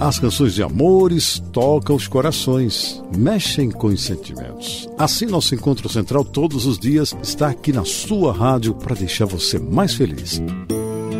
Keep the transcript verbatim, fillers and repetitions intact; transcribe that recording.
As canções de amores tocam os corações, mexem com os sentimentos. Assim, nosso encontro central todos os dias está aqui na sua rádio para deixar você mais feliz.